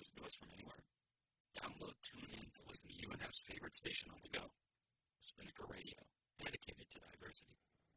listen to us from anywhere. Download, tune in to listen to UNF's favorite station on the go, Spinnaker Radio, dedicated to diversity.